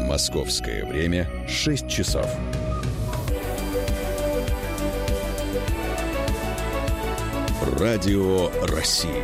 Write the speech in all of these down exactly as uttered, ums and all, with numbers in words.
Московское время шесть часов. Радио России.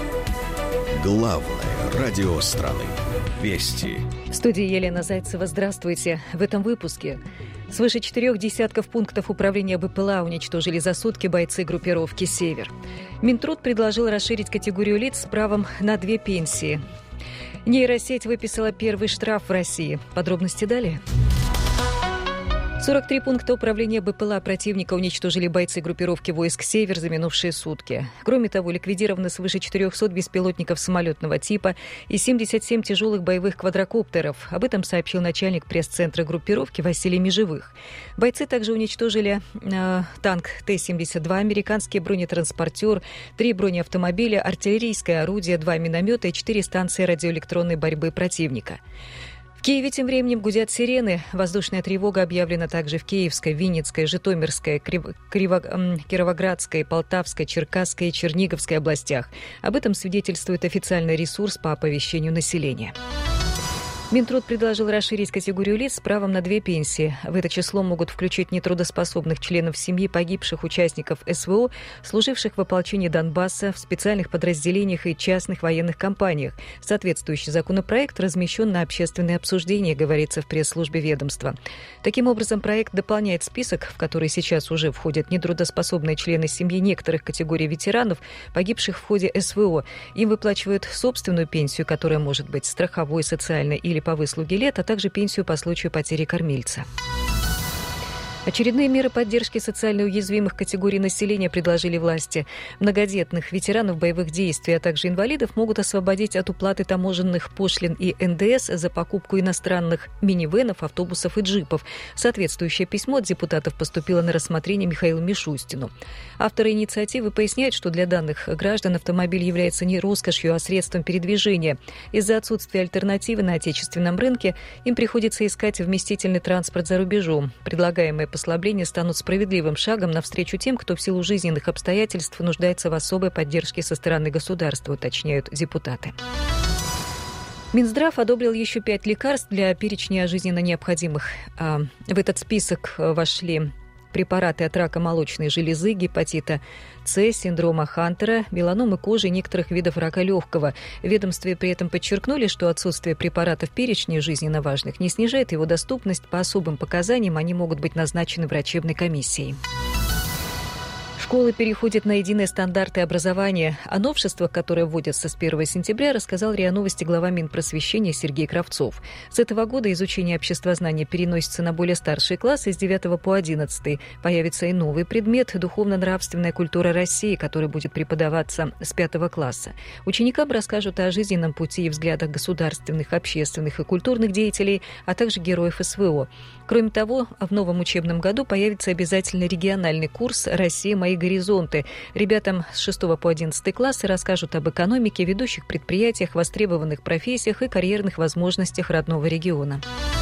Главное радио страны. Вести. В студии Елена Зайцева. Здравствуйте. В этом выпуске. Свыше четырех десятков пунктов управления БПЛА уничтожили за сутки бойцы группировки «Север». Минтруд предложил расширить категорию лиц с правом на две пенсии. Нейросеть выписала первый штраф в России. Подробности далее. сорок три пункта управления БПЛА противника уничтожили бойцы группировки войск «Север» за минувшие сутки. Кроме того, ликвидировано свыше четырехсот беспилотников самолетного типа и семьдесят семь тяжелых боевых квадрокоптеров. Об этом сообщил начальник пресс-центра группировки Василий Межевых. Бойцы также уничтожили э, танк Т семьдесят два, американский бронетранспортер, три бронеавтомобиля, артиллерийское орудие, два миномета и четыре станции радиоэлектронной борьбы противника. В Киеве тем временем гудят сирены. Воздушная тревога объявлена также в Киевской, Винницкой, Житомирской, Крив... Криво... Кировоградской, Полтавской, Черкасской и Черниговской областях. Об этом свидетельствует официальный ресурс по оповещению населения. Минтруд предложил расширить категорию лиц с правом на две пенсии. В это число могут включить нетрудоспособных членов семьи погибших участников СВО, служивших в ополчении Донбасса, в специальных подразделениях и частных военных компаниях. Соответствующий законопроект размещен на общественное обсуждение, говорится в пресс-службе ведомства. Таким образом, проект дополняет список, в который сейчас уже входят нетрудоспособные члены семьи некоторых категорий ветеранов, погибших в ходе СВО. Им выплачивают собственную пенсию, которая может быть страховой, социальной или по выслуге лет, а также пенсию по случаю потери кормильца. Очередные меры поддержки социально уязвимых категорий населения предложили власти. Многодетных, ветеранов боевых действий, а также инвалидов могут освободить от уплаты таможенных пошлин и эн дэ эс за покупку иностранных минивенов, автобусов и джипов. Соответствующее письмо от депутатов поступило на рассмотрение Михаилу Мишустину. Авторы инициативы поясняют, что для данных граждан автомобиль является не роскошью, а средством передвижения. Из-за отсутствия альтернативы на отечественном рынке им приходится искать вместительный транспорт за рубежом. Предлагаемые послабления станут справедливым шагом навстречу тем, кто в силу жизненных обстоятельств нуждается в особой поддержке со стороны государства, уточняют депутаты. Минздрав одобрил еще пять лекарств для перечня жизненно необходимых. В этот список вошли препараты от рака молочной железы, гепатита С, синдрома Хантера, меланомы кожи и некоторых видов рака легкого. В ведомстве при этом подчеркнули, что отсутствие препаратов в перечне жизненно важных не снижает его доступность. По особым показаниям они могут быть назначены врачебной комиссией. Школы переходят на единые стандарты образования. О новшествах, которые вводятся с первого сентября, рассказал РИА Новости глава Минпросвещения Сергей Кравцов. С этого года изучение обществознания переносится на более старшие классы с девятого по одиннадцатый. Появится и новый предмет – духовно-нравственная культура России, который будет преподаваться с пятого класса. Ученикам расскажут о жизненном пути и взглядах государственных, общественных и культурных деятелей, а также героев СВО. Кроме того, в новом учебном году появится обязательный региональный курс «Россия. Мои горизонты». Ребятам с шестого по одиннадцатый классы расскажут об экономике, ведущих предприятиях, востребованных профессиях и карьерных возможностях родного региона.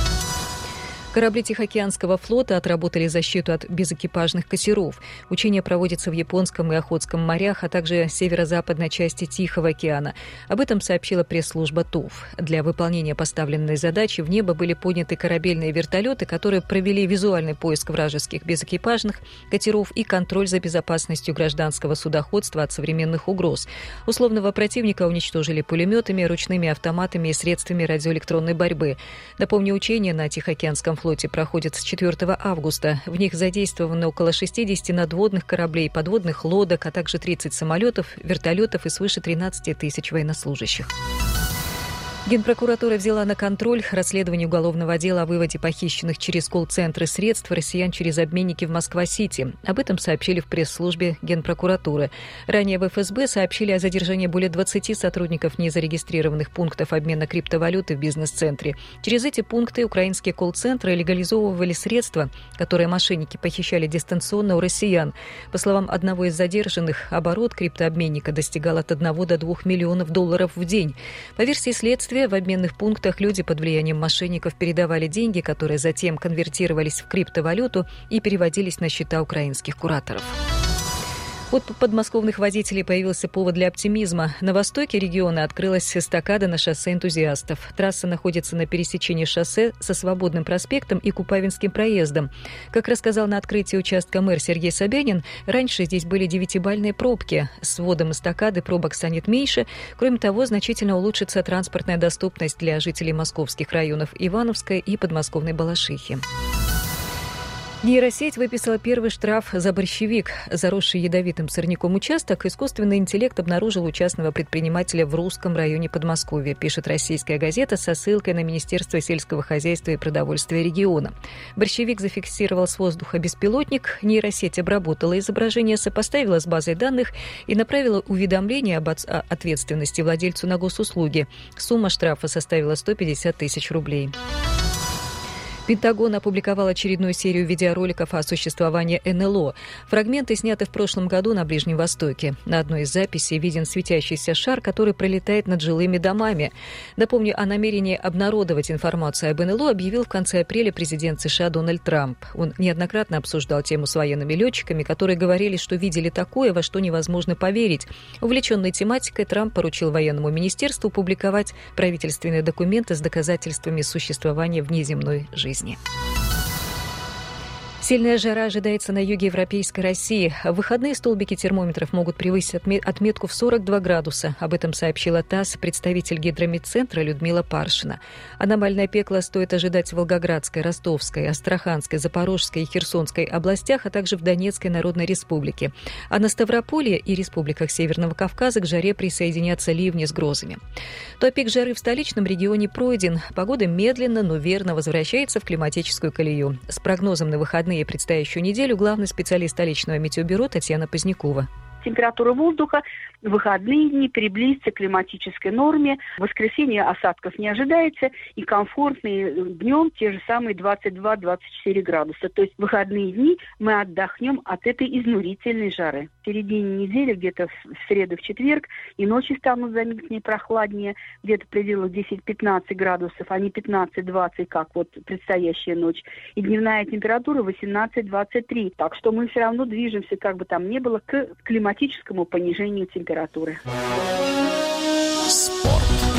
Корабли Тихоокеанского флота отработали защиту от безэкипажных катеров. Учения проводятся в Японском и Охотском морях, а также северо-западной части Тихого океана. Об этом сообщила пресс-служба ТОВ. Для выполнения поставленной задачи в небо были подняты корабельные вертолеты, которые провели визуальный поиск вражеских безэкипажных катеров и контроль за безопасностью гражданского судоходства от современных угроз. Условного противника уничтожили пулеметами, ручными автоматами и средствами радиоэлектронной борьбы. Напомню, учения на Тихоокеанском флоте флоте проходит с четвёртого августа. В них задействовано около шестидесяти надводных кораблей, подводных лодок, а также тридцать самолетов, вертолетов и свыше тринадцати тысяч военнослужащих. Генпрокуратура взяла на контроль расследование уголовного дела о выводе похищенных через колл-центры средств россиян через обменники в Москва-Сити. Об этом сообщили в пресс-службе Генпрокуратуры. Ранее в эф эс бэ сообщили о задержании более двадцати сотрудников незарегистрированных пунктов обмена криптовалюты в бизнес-центре. Через эти пункты украинские колл-центры легализовывали средства, которые мошенники похищали дистанционно у россиян. По словам одного из задержанных, оборот криптообменника достигал от одного до двух миллионов долларов в день. По версии следствия, в обменных пунктах люди под влиянием мошенников передавали деньги, которые затем конвертировались в криптовалюту и переводились на счета украинских кураторов. У подмосковных водителей появился повод для оптимизма. На востоке региона открылась эстакада на шоссе энтузиастов. Трасса находится на пересечении шоссе со Свободным проспектом и Купавинским проездом. Как рассказал на открытии участка мэр Сергей Собянин, раньше здесь были девятибалльные пробки. С вводом эстакады пробок станет меньше. Кроме того, значительно улучшится транспортная доступность для жителей московских районов Ивановской и подмосковной Балашихи. Нейросеть выписала первый штраф за борщевик. Заросший ядовитым сорняком участок искусственный интеллект обнаружил у частного предпринимателя в Русском районе Подмосковья, пишет «Российская газета» со ссылкой на Министерство сельского хозяйства и продовольствия региона. Борщевик зафиксировал с воздуха беспилотник, нейросеть обработала изображение, сопоставила с базой данных и направила уведомление об ответственности владельцу на госуслуги. Сумма штрафа составила сто пятьдесят тысяч рублей. Пентагон опубликовал очередную серию видеороликов о существовании эн эл о. Фрагменты сняты в прошлом году на Ближнем Востоке. На одной из записей виден светящийся шар, который пролетает над жилыми домами. Напомню, о намерении обнародовать информацию об эн эл о объявил в конце апреля президент США Дональд Трамп. Он неоднократно обсуждал тему с военными летчиками, которые говорили, что видели такое, во что невозможно поверить. Увлеченный тематикой, Трамп поручил военному министерству публиковать правительственные документы с доказательствами существования внеземной жизни. Сильная жара ожидается на юге Европейской России. В выходные столбики термометров могут превысить отметку в сорок два градуса. Об этом сообщила ТАСС представитель Гидромедцентра Людмила Паршина. Аномальное пекло стоит ожидать в Волгоградской, Ростовской, Астраханской, Запорожской и Херсонской областях, а также в Донецкой Народной Республике. А на Ставрополье и республиках Северного Кавказа к жаре присоединятся ливни с грозами. То пик жары в столичном регионе пройден. Погода медленно, но верно возвращается в климатическую колею. С прогнозом на выходные и предстоящую неделю главный специалист столичного метеобюро Татьяна Позднякова. Температура воздуха в выходные дни приблизится к климатической норме. В воскресенье осадков не ожидается, и комфортные днем те же самые двадцать два - двадцать четыре градуса. То есть в выходные дни мы отдохнем от этой изнурительной жары. В середине недели, где-то в среду, в четверг, и ночи станут заметнее прохладнее, где-то в пределах десять-пятнадцать градусов, а не пятнадцать-двадцать, как вот предстоящая ночь. И дневная температура восемнадцать - двадцать три. Так что мы все равно движемся, как бы там ни было, к климатическому понижению температуры. Спорт.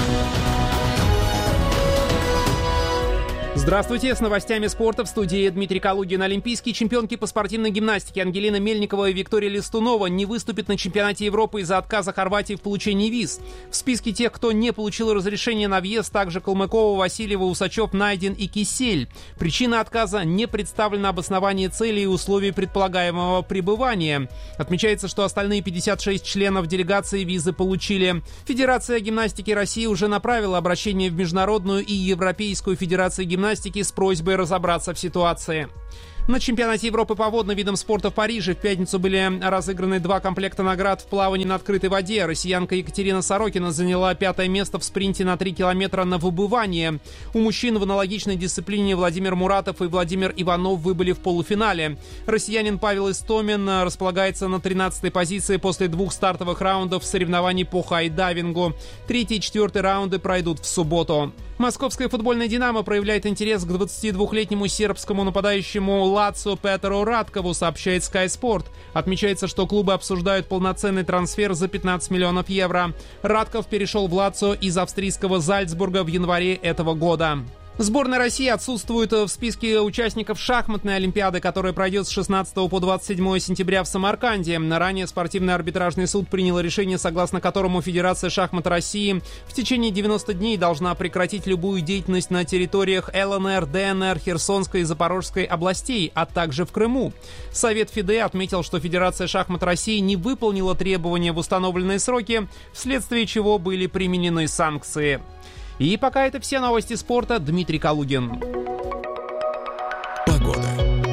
Здравствуйте, с новостями спорта в студии Дмитрий Калугин. Олимпийские чемпионки по спортивной гимнастике Ангелина Мельникова и Виктория Листунова не выступят на чемпионате Европы из-за отказа Хорватии в получении виз. В списке тех, кто не получил разрешение на въезд, также Калмыкова, Васильева, Усачев, Найден и Кисель. Причина отказа — не представлено обоснование цели и условий предполагаемого пребывания. Отмечается, что остальные пятьдесят шесть членов делегации визы получили. Федерация гимнастики России уже направила обращение в Международную и Европейскую Федерации гимнастики с просьбой разобраться в ситуации. На чемпионате Европы по водным видам спорта в Париже в пятницу были разыграны два комплекта наград в плавании на открытой воде. Россиянка Екатерина Сорокина заняла пятое место в спринте на три километра на выбывание. У мужчин в аналогичной дисциплине Владимир Муратов и Владимир Иванов выбыли в полуфинале. Россиянин Павел Истомин располагается на тринадцатой позиции после двух стартовых раундов соревнований по хайдайвингу. Третий и четвертый раунды пройдут в субботу. Московская футбольная «Динамо» проявляет интерес к двадцатидвухлетнему сербскому нападающему Лацио Петеру Радкову, сообщает Sky Sport. Отмечается, что клубы обсуждают полноценный трансфер за пятнадцать миллионов евро. Радков перешел в Лацио из австрийского Зальцбурга в январе этого года. Сборная России отсутствует в списке участников шахматной олимпиады, которая пройдет с шестнадцатого по двадцать седьмое сентября в Самарканде. Ранее спортивный арбитражный суд принял решение, согласно которому Федерация шахмат России в течение девяноста дней должна прекратить любую деятельность на территориях эл эн эр, дэ эн эр, Херсонской и Запорожской областей, а также в Крыму. Совет ФИДЕ отметил, что Федерация шахмат России не выполнила требования в установленные сроки, вследствие чего были применены санкции. И пока это все новости спорта. Дмитрий Калугин. Погода.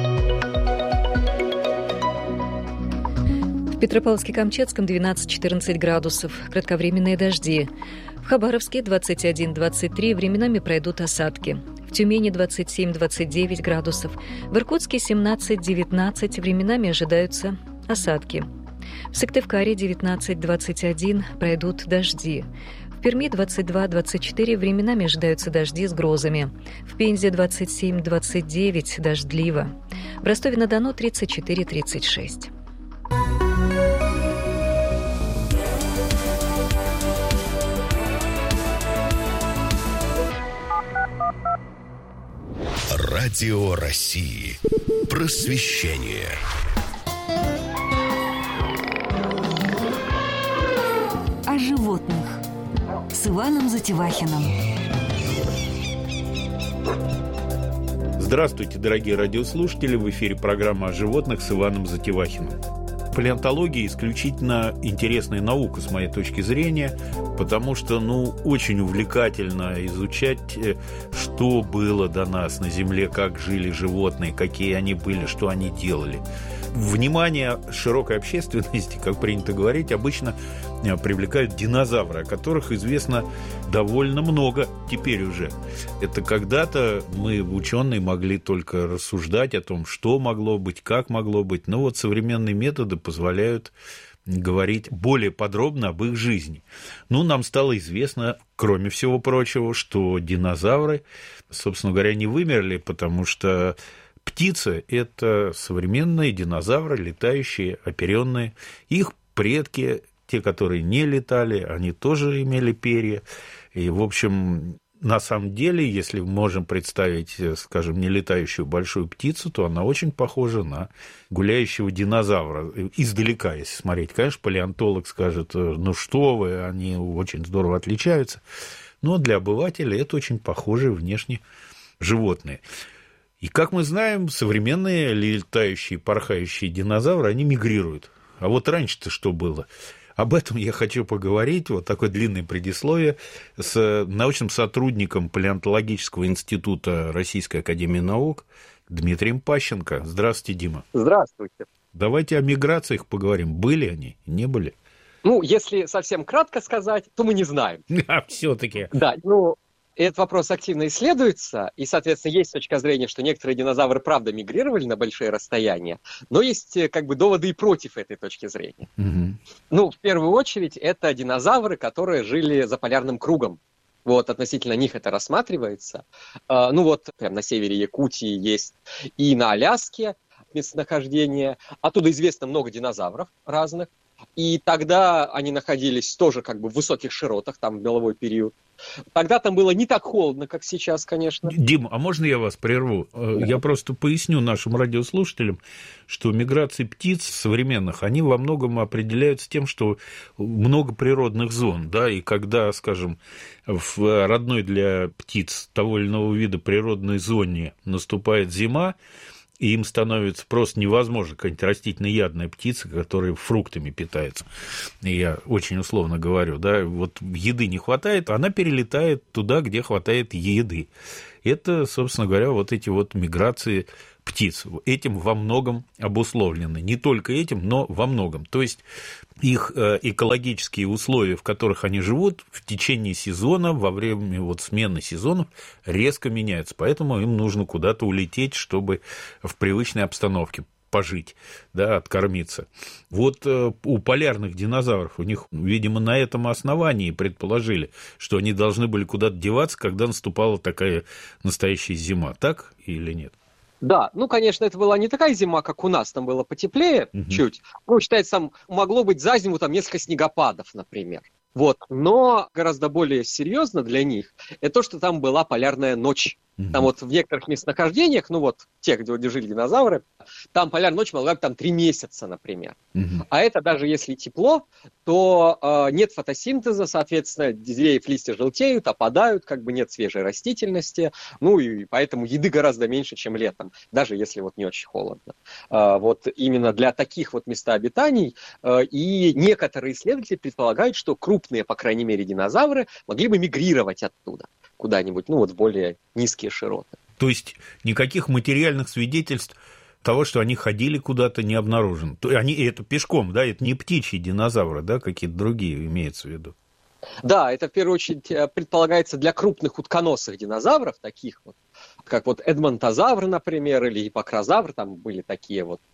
В Петропавловске-Камчатском двенадцать-четырнадцать градусов. Кратковременные дожди. В Хабаровске двадцать один - двадцать три. Временами пройдут осадки. В Тюмени двадцать семь - двадцать девять градусов. В Иркутске семнадцать - девятнадцать. Временами ожидаются осадки. В Сыктывкаре девятнадцать - двадцать один. Пройдут дожди. В Перми двадцать два - двадцать четыре, временами ожидаются дожди с грозами. В Пензе двадцать семь - двадцать девять, дождливо. В Ростове-на-Дону тридцать четыре - тридцать шесть. Радио России. Просвещение. О животных с Иваном Затевахиным. Здравствуйте, дорогие радиослушатели! В эфире программа о животных с Иваном Затевахиным. Палеонтология исключительно интересная наука, с моей точки зрения, потому что, ну, очень увлекательно изучать, что было до нас на Земле, как жили животные, какие они были, что они делали. Внимание широкой общественности, как принято говорить, обычно привлекают динозавры, о которых известно довольно много теперь уже. Это когда-то мы, ученые, могли только рассуждать о том, что могло быть, как могло быть. Но вот современные методы позволяют говорить более подробно об их жизни. Ну, нам стало известно, кроме всего прочего, что динозавры, собственно говоря, не вымерли, потому что птицы – это современные динозавры, летающие, оперенные. Их предки, те, которые не летали, они тоже имели перья. И, в общем, на самом деле, если мы можем представить, скажем, нелетающую большую птицу, то она очень похожа на гуляющего динозавра. Издалека, если смотреть. Конечно, палеонтолог скажет, ну что вы, они очень здорово отличаются. Но для обывателя это очень похожие внешне животные. И, как мы знаем, современные летающие, порхающие динозавры, они мигрируют. А вот раньше-то что было? Об этом я хочу поговорить, вот такое длинное предисловие, с научным сотрудником Палеонтологического института Российской академии наук Дмитрием Пащенко. Здравствуйте, Дима. Здравствуйте. Давайте о миграциях поговорим. Были они, не были? Ну, если совсем кратко сказать, то мы не знаем. А все-таки. Да, ну... Этот вопрос активно исследуется, и, соответственно, есть точка зрения, что некоторые динозавры, правда, мигрировали на большие расстояния, но есть как бы доводы и против этой точки зрения. Угу. Ну, в первую очередь, это динозавры, которые жили за полярным кругом. Вот, относительно них это рассматривается. Ну вот, прямо на севере Якутии есть и на Аляске местонахождение. Оттуда известно много динозавров разных. И тогда они находились тоже как бы в высоких широтах, там в меловой период. Тогда там было не так холодно, как сейчас, конечно. Дим, а можно я вас прерву? Да. Я просто поясню нашим радиослушателям, что миграции птиц современных, они во многом определяются тем, что много природных зон, да, и когда, скажем, в родной для птиц того или иного вида природной зоне наступает зима, и им становится просто невозможно какая-нибудь растительноядная птица, которая фруктами питается. Я очень условно говорю, да, вот еды не хватает, она перелетает туда, где хватает еды. Это, собственно говоря, вот эти вот миграции птиц. Этим во многом обусловлены. Не только этим, но во многом. То есть их экологические условия, в которых они живут, в течение сезона, во время вот смены сезонов, резко меняются. Поэтому им нужно куда-то улететь, чтобы в привычной обстановке пожить, да, откормиться. Вот у полярных динозавров, у них, видимо, на этом основании предположили, что они должны были куда-то деваться, когда наступала такая настоящая зима. Так или нет? Да, ну, конечно, это была не такая зима, как у нас, там было потеплее uh-huh. чуть. Ну, считается, там могло быть за зиму там несколько снегопадов, например. Вот. Но гораздо более серьезно для них это то, что там была полярная ночь. Uh-huh. Там вот в некоторых местонахождениях, ну вот тех, где, где жили динозавры, там полярная ночь могла быть там три месяца, например. Uh-huh. А это даже если тепло, то э, нет фотосинтеза, соответственно, деревьев листья желтеют, опадают, как бы нет свежей растительности, ну и поэтому еды гораздо меньше, чем летом, даже если вот не очень холодно. Э, вот именно для таких вот местообитаний э, и некоторые исследователи предполагают, что крупные, по крайней мере, динозавры могли бы мигрировать оттуда куда-нибудь, ну вот в более низкие широты. То есть никаких материальных свидетельств того, что они ходили куда-то, не обнаружено. Они это пешком, да, это не птичьи динозавры, да, какие-то другие имеется в виду. Да, это в первую очередь предполагается для крупных утконосых динозавров, таких вот, как вот эдмонтозавр, например, или гиппокрозавр, там были такие вот.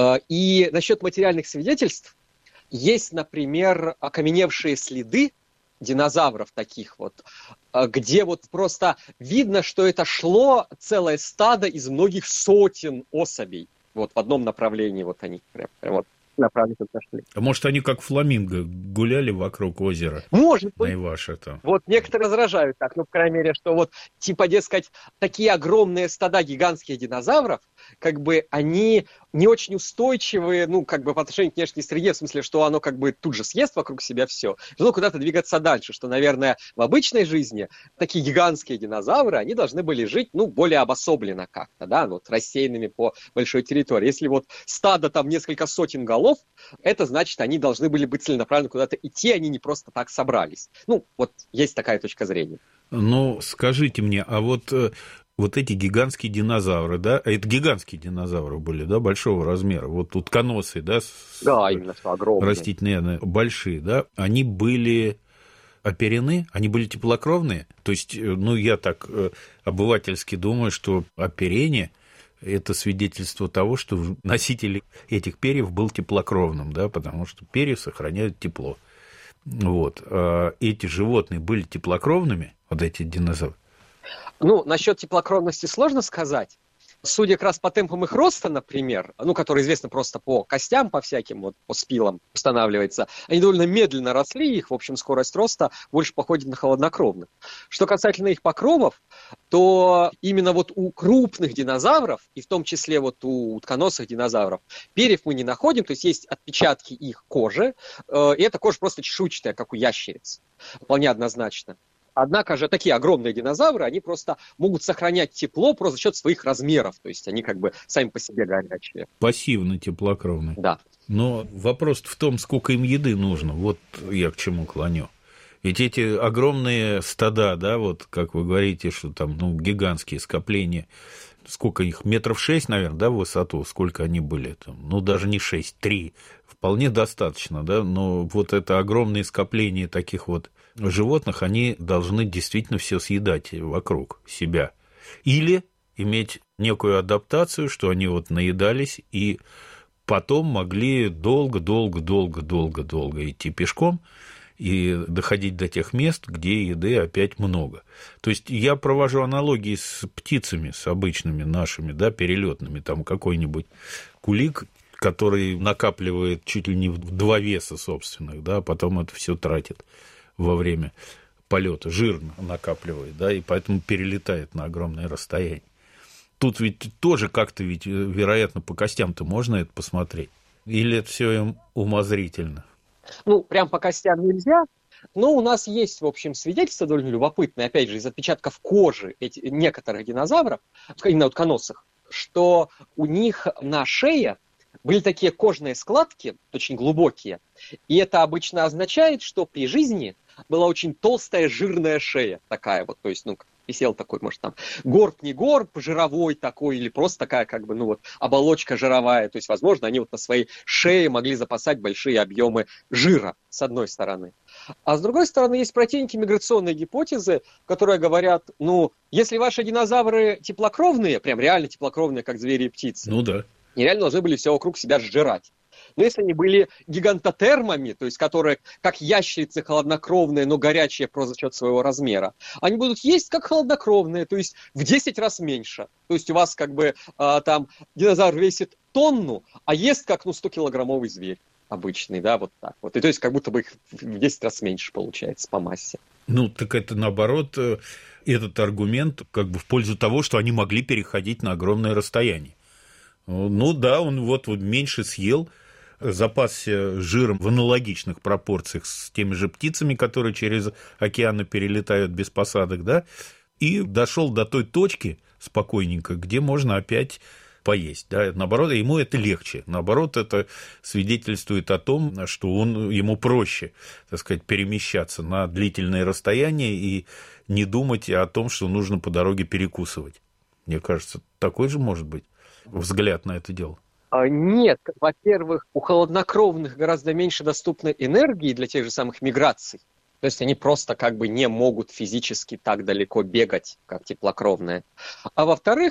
И насчет материальных свидетельств есть, например, окаменевшие следы динозавров таких вот, где вот просто видно, что это шло целое стадо из многих сотен особей. Вот в одном направлении вот они прям, прям вот направленно тут нашли. А может, они как фламинго гуляли вокруг озера? Может быть. Наиваша там. Вот некоторые возражают так, ну, по крайней мере, что вот, типа, дескать, такие огромные стада гигантских динозавров, как бы, они не очень устойчивые, ну, как бы, по отношению к внешней среде, в смысле, что оно, как бы, тут же съест вокруг себя все, должно куда-то двигаться дальше, что, наверное, в обычной жизни такие гигантские динозавры, они должны были жить, ну, более обособленно как-то, да, вот, рассеянными по большой территории. Если вот стадо там несколько сотен голов, это значит, они должны были быть целенаправленно куда-то идти, они не просто так собрались. Ну, вот есть такая точка зрения. Ну, скажите мне, а вот, вот эти гигантские динозавры, да, а это гигантские динозавры были, да, большого размера, вот утконосы, да, с, да, именно что огромные, растительные, большие, да, они были оперены, они были теплокровные, то есть, ну, я так обывательски думаю, что оперение – это свидетельство того, что носитель этих перьев был теплокровным, да, потому что перья сохраняют тепло. Вот. А эти животные были теплокровными, вот эти динозавры? Ну, насчет теплокровности сложно сказать. Судя как раз по темпам их роста, например, ну, которые известны просто по костям, по всяким, вот, по спилам устанавливается, они довольно медленно росли, их, в общем, скорость роста больше походит на холоднокровных. Что касательно их покровов, то именно вот у крупных динозавров, и в том числе вот у утконосых динозавров, перьев мы не находим, то есть есть отпечатки их кожи, и эта кожа просто чешуйчатая, как у ящериц, вполне однозначно. Однако же такие огромные динозавры, они просто могут сохранять тепло просто за счет своих размеров. То есть они как бы сами по себе горячие. Пассивно теплокровные. Да. Но вопрос в том, сколько им еды нужно. Вот я к чему клоню. Ведь эти огромные стада, да, вот как вы говорите, что там, ну, гигантские скопления, сколько их, метров шесть, наверное, да, в высоту, сколько они были там, ну, даже не шесть, три, вполне достаточно, да, но вот это огромные скопления таких вот животных, они должны действительно все съедать вокруг себя. Или иметь некую адаптацию, что они вот наедались и потом могли долго-долго-долго-долго-долго идти пешком и доходить до тех мест, где еды опять много. То есть я провожу аналогии с птицами, с обычными нашими, да, перелетными, там какой-нибудь кулик, который накапливает чуть ли не в два веса собственных, да, а потом это все тратит во время полета, жирно накапливает, да, и поэтому перелетает на огромное расстояние. Тут ведь тоже как-то, ведь, вероятно, по костям-то можно это посмотреть? Или это все им умозрительно? Ну, прям по костям нельзя, но у нас есть, в общем, свидетельства довольно любопытные, опять же, из отпечатков кожи эти, некоторых динозавров, именно утконосых, что у них на шее были такие кожные складки, очень глубокие, и это обычно означает, что при жизни была очень толстая жирная шея такая вот, то есть, ну, висел такой, может, там, горб, не горб, жировой такой, или просто такая, как бы, ну, вот, оболочка жировая, то есть, возможно, они вот на своей шее могли запасать большие объемы жира, с одной стороны. А с другой стороны, есть противники миграционной гипотезы, которые говорят, ну, если ваши динозавры теплокровные, прям реально теплокровные, как звери и птицы, ну да, они реально должны были все вокруг себя сжирать. Но если они были гигантотермами, то есть которые как ящерицы холоднокровные, но горячие просто за счет своего размера, они будут есть как холоднокровные, то есть в десять раз меньше. То есть у вас как бы а, там динозавр весит тонну, а ест как, ну, сто-килограммовый зверь обычный, да, вот так вот. И то есть как будто бы их в десять раз меньше получается по массе. Ну, так это наоборот, этот аргумент как бы в пользу того, что они могли переходить на огромное расстояние. Ну да, он вот, вот меньше съел, запасся жиром в аналогичных пропорциях с теми же птицами, которые через океаны перелетают без посадок, да, и дошел до той точки спокойненько, где можно опять поесть, да, наоборот, ему это легче, наоборот, это свидетельствует о том, что он, ему проще, так сказать, перемещаться на длительное расстояние и не думать о том, что нужно по дороге перекусывать. Мне кажется, такой же может быть взгляд на это дело. Нет, во-первых, у холоднокровных гораздо меньше доступной энергии для тех же самых миграций. То есть они просто как бы не могут физически так далеко бегать, как теплокровные. А во-вторых,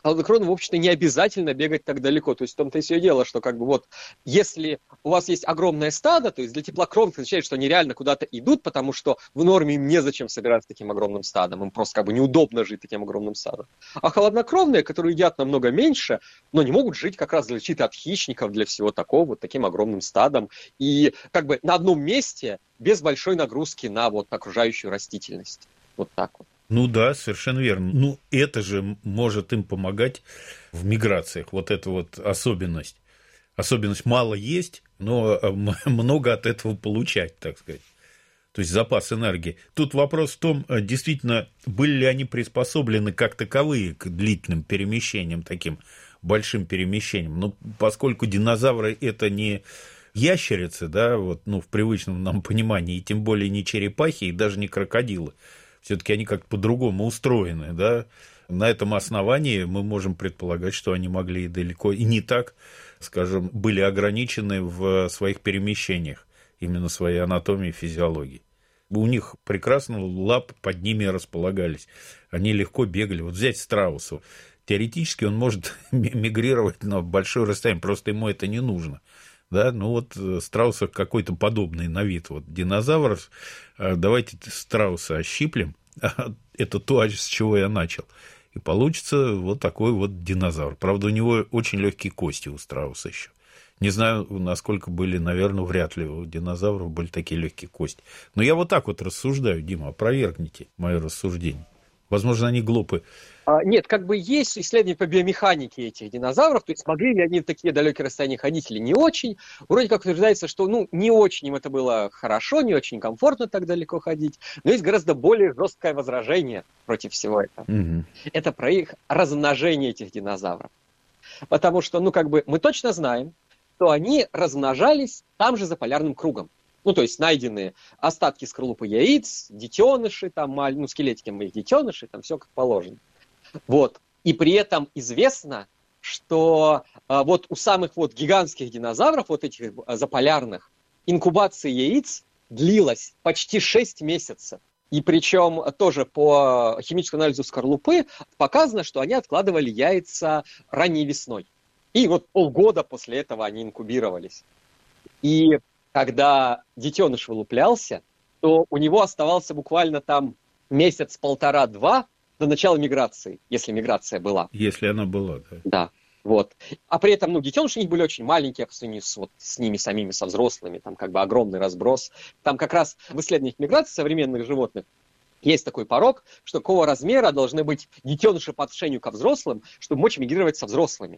холоднокровным, в общем-то, не обязательно бегать так далеко. То есть в том-то и все дело, что как бы вот если у вас есть огромное стадо, то есть для теплокровных означает, что они реально куда-то идут, потому что в норме им незачем собираться таким огромным стадом, им просто как бы неудобно жить таким огромным стадом. А холоднокровные, которые едят намного меньше, но не могут жить как раз для защиты от хищников, для всего такого, вот таким огромным стадом. И как бы на одном месте без большой нагрузки на вот окружающую растительность. Вот так вот. Ну да, совершенно верно. Ну, это же может им помогать в миграциях. Вот эта вот особенность. Особенность мало есть, но много от этого получать, так сказать. То есть запас энергии. Тут вопрос в том, действительно, были ли они приспособлены как таковые к длительным перемещениям, таким большим перемещениям. Ну, поскольку динозавры – это не ящерицы, да, вот, ну, в привычном нам понимании, и тем более не черепахи, и даже не крокодилы. Все-таки они как-то по-другому устроены, да. На этом основании мы можем предполагать, что они могли и далеко, и не так, скажем, были ограничены в своих перемещениях, именно своей анатомией и физиологией. У них прекрасно лапы под ними располагались, они легко бегали. Вот взять страуса, теоретически он может мигрировать на большое расстояние, просто ему это не нужно. Да, ну вот страуса какой-то подобный на вид. Вот динозавров, давайте страуса ощиплем, это то, с чего я начал. И получится вот такой вот динозавр. Правда, у него очень легкие кости у страуса еще. Не знаю, насколько были, наверное, вряд ли у динозавров были такие легкие кости. Но я вот так вот рассуждаю, Дима, опровергните мое рассуждение. Возможно, они глупы. А, нет, как бы есть исследования по биомеханике этих динозавров, то есть могли ли они в такие далекие расстояния ходить или не очень. Вроде как утверждается, что ну, не очень им это было хорошо, не очень комфортно так далеко ходить, но есть гораздо более жесткое возражение против всего этого. Угу. Это про их размножение этих динозавров. Потому что, ну, как бы мы точно знаем, что они размножались там же за полярным кругом. Ну, то есть найдены остатки скорлупы яиц, детеныши, там, ну, скелетики моих детенышей, там все как положено. Вот. И при этом известно, что а, вот у самых вот гигантских динозавров, вот этих а, заполярных, инкубация яиц длилась почти шесть месяцев. И причем тоже по химическому анализу скорлупы показано, что они откладывали яйца ранней весной. И вот полгода после этого они инкубировались. И когда детеныш вылуплялся, то у него оставался буквально там месяц, полтора-два до начала миграции, если миграция была. Если она была, да. Да, вот. А при этом, ну, детеныши у них были очень маленькие, по сравнению с, вот, с ними самими, со взрослыми, там как бы огромный разброс. Там как раз в исследованиях миграции современных животных есть такой порог, что какого размера должны быть детеныши по отношению ко взрослым, чтобы мочь мигрировать со взрослыми.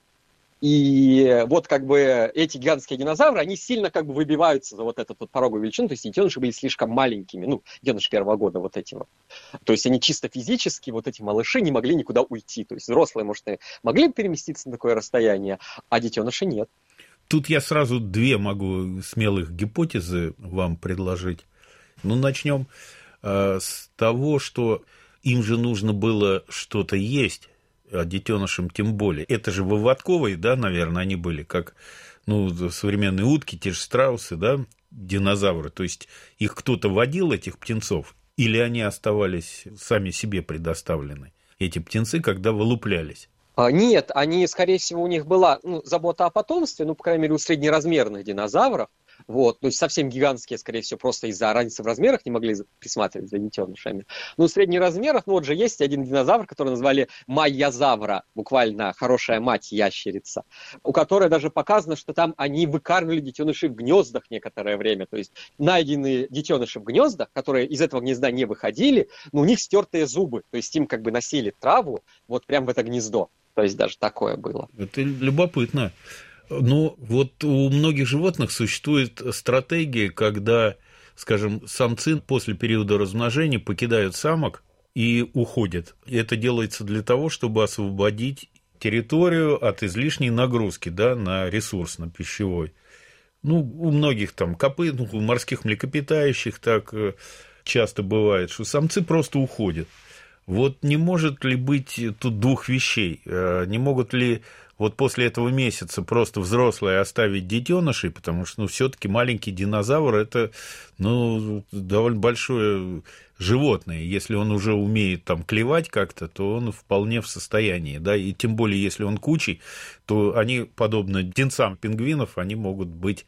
И вот как бы эти гигантские динозавры, они сильно как бы выбиваются за вот эту вот пороговую величину, то есть детеныши были слишком маленькими, ну, детеныши первого года вот эти вот. То есть они чисто физически, вот эти малыши, не могли никуда уйти. То есть взрослые, может, и могли переместиться на такое расстояние, а детеныши нет. Тут я сразу две могу смелых гипотезы вам предложить. Ну, начнем э, с того, что им же нужно было что-то есть. А детенышам тем более. Это же выводковые, да, наверное, они были, как, ну, современные утки, те же страусы, да, динозавры. То есть их кто-то водил, этих птенцов, или они оставались сами себе предоставлены, эти птенцы, когда вылуплялись? Нет, они, скорее всего, у них была ну, забота о потомстве, ну, по крайней мере, у среднеразмерных динозавров. Вот, то есть совсем гигантские, скорее всего, просто из-за разницы в размерах не могли присматривать за детенышами. Но в средних размерах, ну вот же есть один динозавр, который назвали майязавра, буквально хорошая мать ящерица, у которой даже показано, что там они выкармливали детенышей в гнездах некоторое время. То есть найденные детеныши в гнездах, которые из этого гнезда не выходили, но у них стертые зубы, то есть им как бы носили траву вот прямо в это гнездо. То есть даже такое было. Это любопытно. Ну, вот у многих животных существует стратегия, когда, скажем, самцы после периода размножения покидают самок и уходят. И это делается для того, чтобы освободить территорию от излишней нагрузки, да, на ресурс, на пищевой. Ну, у многих там копыт, ну, у морских млекопитающих так часто бывает, что самцы просто уходят. Вот не может ли быть тут двух вещей? Не могут ли вот после этого месяца просто взрослые оставить детенышей, потому что, ну, все-таки маленький динозавр – это, ну, довольно большое животное. Если он уже умеет там клевать как-то, то он вполне в состоянии, да, и тем более, если он кучей, то они, подобно птенцам пингвинов, они могут быть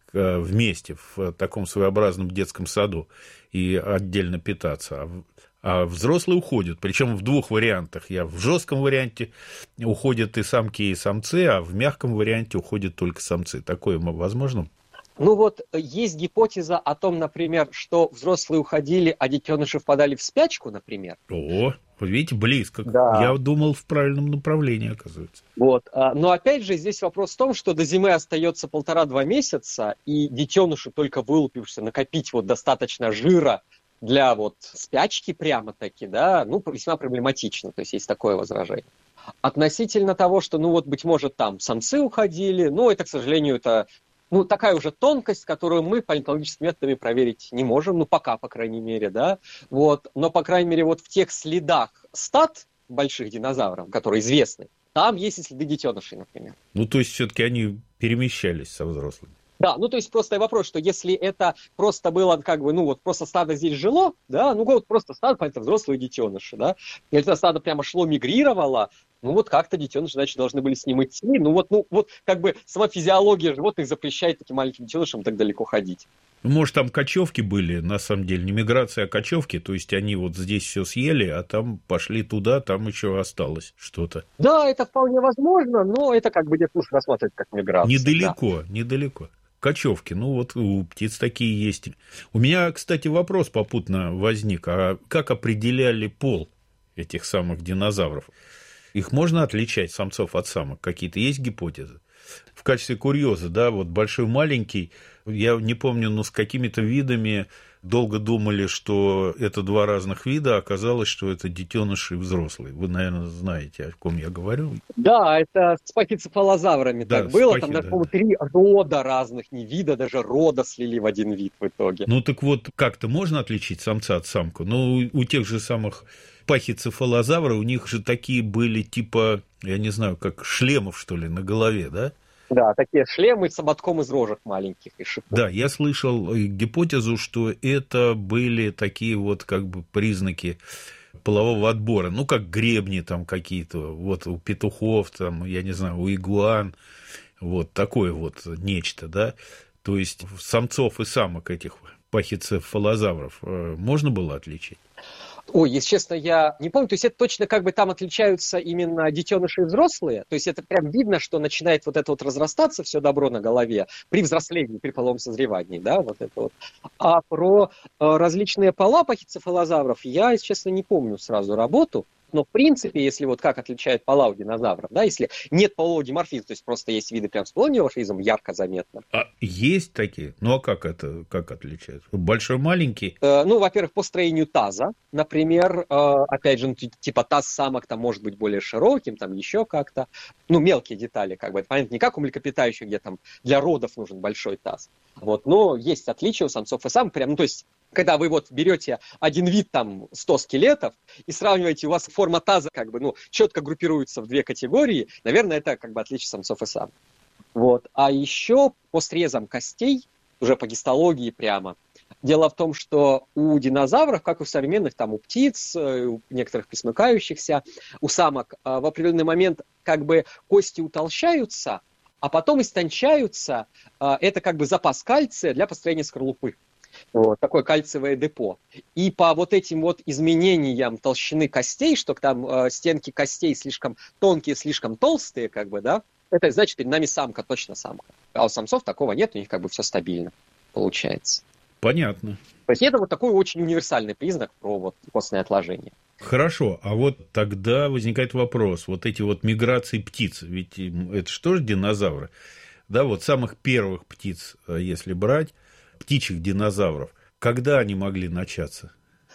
вместе в таком своеобразном детском саду и отдельно питаться. А взрослые уходят, причем в двух вариантах. Я в жестком варианте уходят и самки, и самцы, а в мягком варианте уходят только самцы. Такое возможно? Ну вот есть гипотеза о том, например, что взрослые уходили, а детеныши впадали в спячку, например. О, видите, близко. Да. Я думал в правильном направлении, оказывается. Вот. Но опять же здесь вопрос в том, что до зимы остается полтора-два месяца, и детеныши, только вылупившись, накопить вот достаточно жира для вот спячки прямо-таки, да, ну, весьма проблематично, то есть есть такое возражение. Относительно того, что, ну, вот, быть может, там самцы уходили, ну, это, к сожалению, это, ну, такая уже тонкость, которую мы палеонтологическими методами проверить не можем, ну, пока, по крайней мере, да, вот, но, по крайней мере, вот в тех следах стад больших динозавров, которые известны, там есть и следы детенышей, например. Ну, то есть, все-таки они перемещались со взрослыми. Да, ну то есть просто вопрос, что если это просто было как бы, ну вот просто стадо здесь жило, да, ну вот просто стадо, понятно, взрослые детеныши, да, если это стадо прямо шло, мигрировало, ну вот как-то детеныши, значит, должны были с ним идти, ну вот, ну вот как бы сама физиология животных запрещает таким маленьким детенышам так далеко ходить. Может, там кочевки были, на самом деле, не миграция, а кочевки, то есть они вот здесь все съели, а там пошли туда, там еще осталось что-то. Да, это вполне возможно, но это как бы где-то нужно рассматривать как миграцию. Недалеко, да. недалеко. Кочевки, ну вот у птиц такие есть. У меня, кстати, вопрос попутно возник, а как определяли пол этих самых динозавров? Их можно отличать, самцов от самок? Какие-то есть гипотезы? В качестве курьеза, да, вот большой, маленький, я не помню, но с какими-то видами долго думали, что это два разных вида, а оказалось, что это детеныши и взрослые. Вы, наверное, знаете, о ком я говорю. Да, это с пахицефалозаврами да, так было, пахи, там даже, да, по-моему, три рода разных, не вида, даже рода слили в один вид в итоге. Ну так вот, как-то можно отличить самца от самку? Ну, у тех же самых пахицефалозавров, у них же такие были типа, я не знаю, как шлемов, что ли, на голове, да? Да, такие шлемы с ободком из рожек маленьких и шипов. Да, я слышал гипотезу, что это были такие вот как бы признаки полового отбора, ну, как гребни там какие-то, вот у петухов, там, я не знаю, у игуан, вот такое вот нечто, да, то есть самцов и самок этих пахицефалозавров можно было отличить? Ой, если честно, я не помню. То есть это точно как бы там отличаются именно детеныши и взрослые. То есть это прям видно, что начинает вот это вот разрастаться все добро на голове при взрослении, при половом созревании, да, вот это вот. А про э, различные пола пахицефалозавров я, если честно, не помню сразу работу. Но, в принципе, если вот как отличают пола у динозавров, да, если нет полового диморфизма, то есть просто есть виды прям с половым диморфизмом, ярко заметно. А есть такие? Ну, а как это, как отличают? Большой, маленький? Э, ну, во-первых, по строению таза, например, э, опять же, ну, типа таз самок там может быть более широким, там еще как-то. Ну, мелкие детали, как бы, это понятно, не как у млекопитающих, где там для родов нужен большой таз. Вот, но есть отличия у самцов и самок, прям, ну, то есть, когда вы вот берете один вид, там, сто скелетов, и сравниваете, у вас форма таза, как бы, ну, четко группируется в две категории, наверное, это, как бы, отличие самцов и самок. Вот. А еще по срезам костей, уже по гистологии прямо, дело в том, что у динозавров, как и у современных, там, у птиц, у некоторых пресмыкающихся, у самок, в определенный момент, как бы, кости утолщаются, а потом истончаются, это, как бы, запас кальция для построения скорлупы. Вот, такое кальциевое депо. И по вот этим вот изменениям толщины костей, что там э, стенки костей слишком тонкие, слишком толстые, как бы, да, это значит, перед нами самка, точно самка. А у самцов такого нет, у них как бы все стабильно получается. Понятно. То есть это вот такой очень универсальный признак про вот костное отложение. Хорошо, а вот тогда возникает вопрос, вот эти вот миграции птиц, ведь это что же динозавры? Да, вот самых первых птиц, если брать, птичьих динозавров, когда они могли начаться?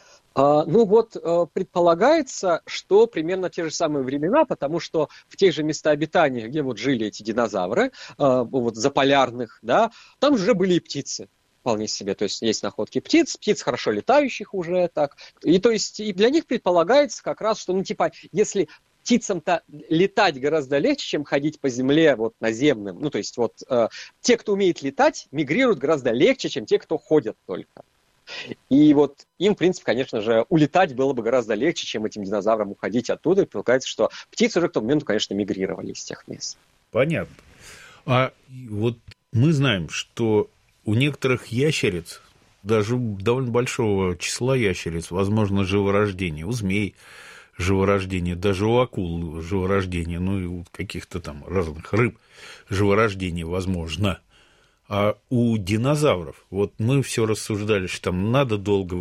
А, ну вот предполагается, что примерно те же самые времена, потому что в тех же местах обитания, где вот жили эти динозавры, вот заполярных, да, там уже были и птицы. Вполне себе, то есть есть находки птиц, птиц хорошо летающих уже так. И то есть и для них предполагается как раз, что, ну типа, если птицам-то летать гораздо легче, чем ходить по земле вот наземным. Ну, то есть вот э, те, кто умеет летать, мигрируют гораздо легче, чем те, кто ходят только. И вот им, в принципе, конечно же, улетать было бы гораздо легче, чем этим динозаврам уходить оттуда. И получается, что птицы уже к тому моменту, конечно, мигрировали из тех мест. Понятно. А вот мы знаем, что у некоторых ящериц, даже довольно большого числа ящериц, возможно живорождение. У змей живорождение, даже у акул живорождение, ну и у каких-то там разных рыб живорождение возможно. А у динозавров, вот мы все рассуждали, что там надо долго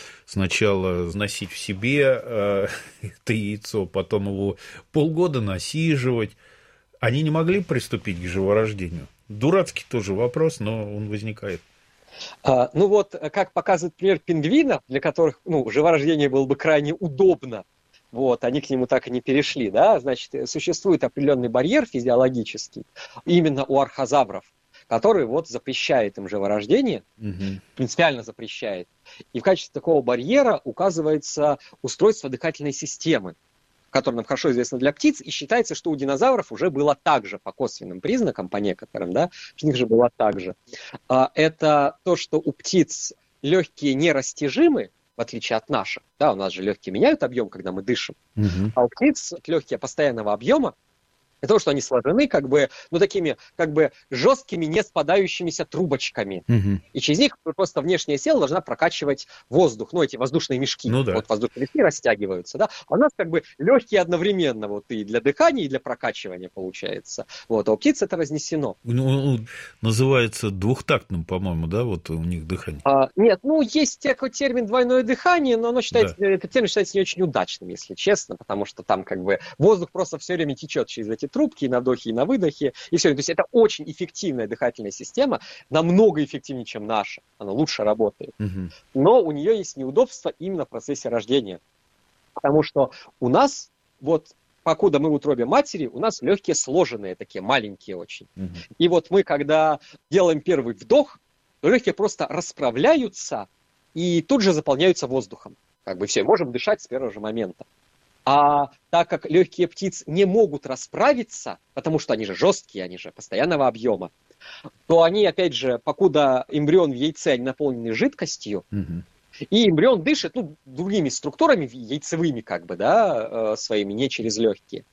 сначала носить в себе э, это яйцо, потом его полгода насиживать. Они не могли приступить к живорождению? Дурацкий тоже вопрос, но он возникает. А, ну вот, как показывает пример пингвинов, для которых ну, живорождение было бы крайне удобно, вот, они к нему так и не перешли, да, значит, существует определенный барьер физиологический именно у архозавров, который вот запрещает им живорождение, угу. принципиально запрещает. И в качестве такого барьера указывается устройство дыхательной системы, которое нам хорошо известно для птиц, и считается, что у динозавров уже было так же, по косвенным признакам, по некоторым, да, у них же было так же. Это то, что у птиц легкие нерастяжимы, в отличие от наших, да, у нас же легкие меняют объем, когда мы дышим, угу. а у птиц легкие постоянного объема, это то, что они сложены как бы, ну, такими как бы жесткими, не спадающимися трубочками. Угу. И через них просто внешняя сила должна прокачивать воздух. Ну, эти воздушные мешки. Ну, да. Вот воздушные мешки растягиваются, да. А у нас как бы легкие одновременно вот и для дыхания, и для прокачивания получается. Вот. А у птиц это разнесено. Ну, называется двухтактным, по-моему, да, вот у них дыхание. А, нет, ну, есть такой термин двойное дыхание, но оно считается, да. этот термин считается не очень удачным, если честно, потому что там как бы воздух просто все время течет через эти трубки, и на вдохе, и на выдохе, и все. То есть это очень эффективная дыхательная система, намного эффективнее, чем наша. Она лучше работает. Угу. Но у нее есть неудобства именно в процессе рождения. Потому что у нас, вот, покуда мы в утробе матери, у нас легкие сложенные, такие маленькие очень. Угу. И вот мы, когда делаем первый вдох, то легкие просто расправляются и тут же заполняются воздухом. Как бы все, можем дышать с первого же момента. А так как легкие птиц не могут расправиться, потому что они же жесткие, они же постоянного объема, то они, опять же, покуда эмбрион в яйце, они наполнены жидкостью, угу. и эмбрион дышит ну, другими структурами, яйцевыми, как бы, да, своими, не через легкие.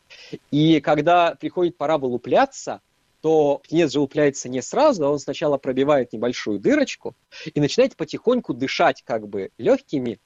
И когда приходит пора вылупляться, то птенец же вылупляется не сразу, а он сначала пробивает небольшую дырочку и начинает потихоньку дышать как бы легкими,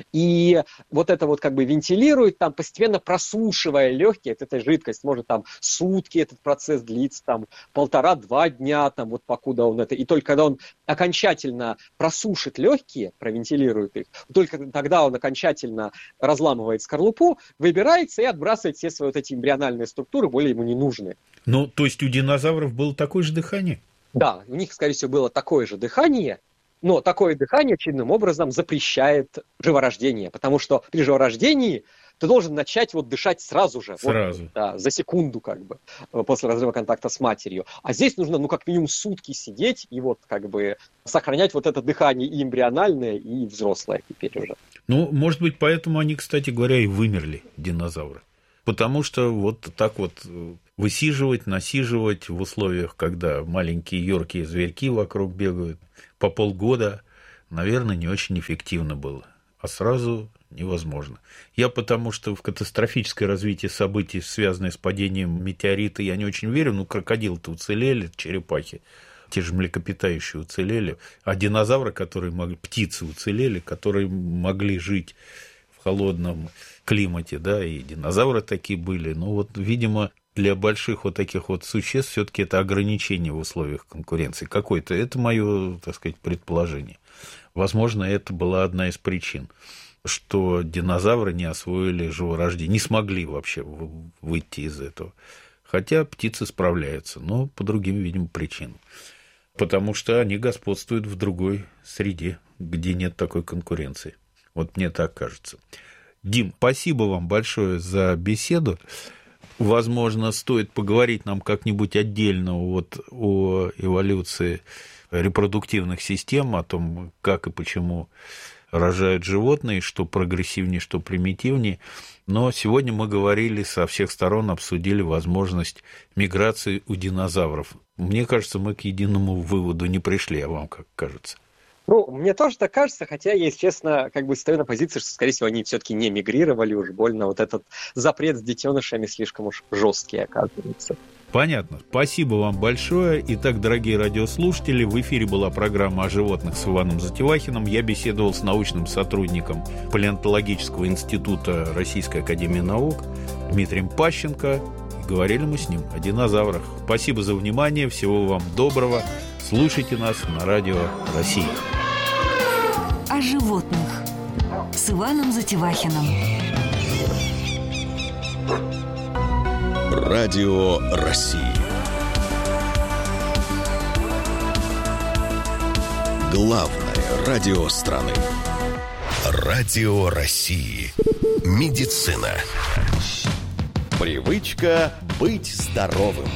и вот это вот как бы вентилирует, там постепенно просушивая легкие, эта жидкость может там сутки этот процесс длится, там полтора-два дня, там вот покуда он это, и только когда он окончательно просушит легкие, провентилирует их, только тогда он окончательно разламывает скорлупу, выбирается и отбрасывает все свои вот эти эмбриональные структуры, более ему не нужные. Ну, то есть у динозавров было такое же дыхание? Да, у них, скорее всего, было такое же дыхание. Но такое дыхание очевидным образом запрещает живорождение, потому что при живорождении ты должен начать вот дышать сразу же. Сразу. Вот, да, за секунду как бы после разрыва контакта с матерью. А здесь нужно ну как минимум сутки сидеть и вот как бы сохранять вот это дыхание и эмбриональное, и взрослое теперь уже. Ну, может быть, поэтому они, кстати говоря, и вымерли, динозавры. Потому что вот так вот высиживать, насиживать в условиях, когда маленькие юркие зверьки вокруг бегают, по полгода, наверное, не очень эффективно было. А сразу невозможно. Я потому что в катастрофическое развитие событий, связанное с падением метеорита, я не очень верю. Ну, крокодилы-то уцелели, черепахи, те же млекопитающие уцелели. А динозавры, которые могли, птицы уцелели, которые могли жить в холодном климате, да, и динозавры такие были. Ну, вот, видимо, для больших вот таких вот существ все-таки это ограничение в условиях конкуренции какой-то. Это мое, так сказать, предположение. Возможно, это была одна из причин, что динозавры не освоили живорождение, не смогли вообще выйти из этого. Хотя птицы справляются, но по другим, видимо, причинам. Потому что они господствуют в другой среде, где нет такой конкуренции. Вот мне так кажется. Дим, спасибо вам большое за беседу. Возможно, стоит поговорить нам как-нибудь отдельно вот о эволюции репродуктивных систем, о том, как и почему рожают животные, что прогрессивнее, что примитивнее. Но сегодня мы говорили со всех сторон, обсудили возможность миграции у динозавров. Мне кажется, мы к единому выводу не пришли, а вам как кажется? Ну, мне тоже так кажется, хотя я, если честно, как бы стою на позиции, что, скорее всего, они все-таки не мигрировали уж больно. Вот этот запрет с детенышами слишком уж жесткий, оказывается. Понятно. Спасибо вам большое. Итак, дорогие радиослушатели, в эфире была программа о животных с Иваном Затевахиным. Я беседовал с научным сотрудником Палеонтологического института Российской академии наук Дмитрием Пащенко. И говорили мы с ним о динозаврах. Спасибо за внимание. Всего вам доброго. Слушайте нас на Радио России. О животных с Иваном Затевахиным. Радио России. Главное радио страны. Радио России. Медицина. Привычка быть здоровым.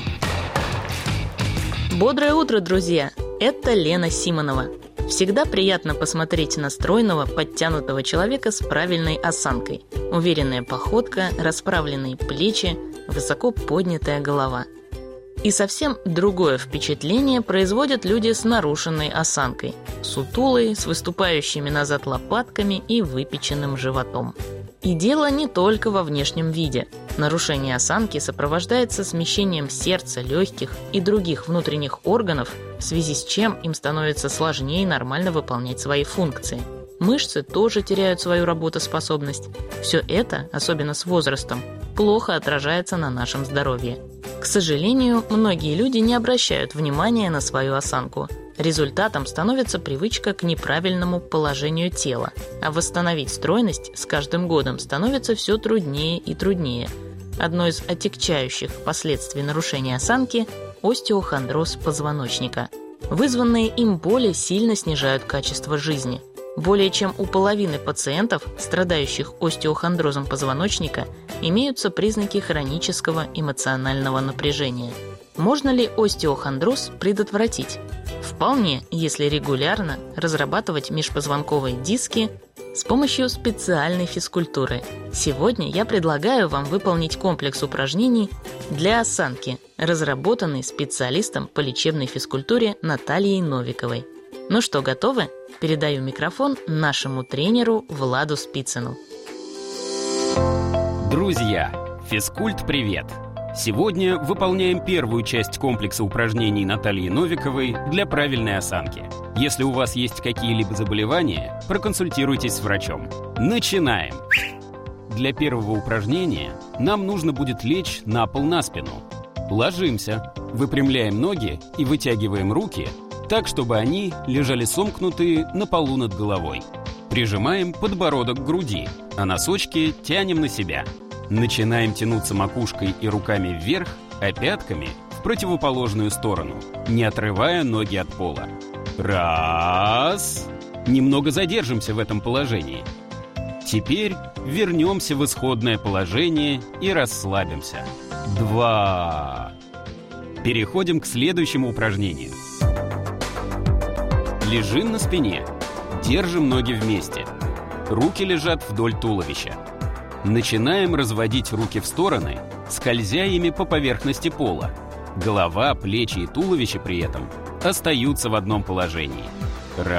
Бодрое утро, друзья! Это Лена Симонова. Всегда приятно посмотреть на стройного, подтянутого человека с правильной осанкой. Уверенная походка, расправленные плечи, высоко поднятая голова. И совсем другое впечатление производят люди с нарушенной осанкой. Сутулые, с выступающими назад лопатками и выпеченным животом. И дело не только во внешнем виде. Нарушение осанки сопровождается смещением сердца, легких и других внутренних органов, в связи с чем им становится сложнее нормально выполнять свои функции. Мышцы тоже теряют свою работоспособность. Все это, особенно с возрастом, плохо отражается на нашем здоровье. К сожалению, многие люди не обращают внимания на свою осанку. Результатом становится привычка к неправильному положению тела, а восстановить стройность с каждым годом становится все труднее и труднее. Одно из отягчающих последствий нарушения осанки – остеохондроз позвоночника. Вызванные им боли сильно снижают качество жизни. Более чем у половины пациентов, страдающих остеохондрозом позвоночника, имеются признаки хронического эмоционального напряжения. Можно ли остеохондроз предотвратить? Вполне, если регулярно разрабатывать межпозвонковые диски с помощью специальной физкультуры. Сегодня я предлагаю вам выполнить комплекс упражнений для осанки, разработанный специалистом по лечебной физкультуре Натальей Новиковой. Ну что, готовы? Передаю микрофон нашему тренеру Владу Спицыну. Друзья, физкульт-привет! Сегодня выполняем первую часть комплекса упражнений Натальи Новиковой для правильной осанки. Если у вас есть какие-либо заболевания, проконсультируйтесь с врачом. Начинаем! Для первого упражнения нам нужно будет лечь на пол на спину. Ложимся, выпрямляем ноги и вытягиваем руки так, чтобы они лежали сомкнутые на полу над головой. Прижимаем подбородок к груди, а носочки тянем на себя. Начинаем тянуться макушкой и руками вверх, а пятками в противоположную сторону, не отрывая ноги от пола. Раз. Немного задержимся в этом положении. Теперь вернемся в исходное положение и расслабимся. Два. Переходим к следующему упражнению. Лежим на спине. Держим ноги вместе. Руки лежат вдоль туловища. Начинаем разводить руки в стороны, скользя ими по поверхности пола. Голова, плечи и туловище при этом остаются в одном положении.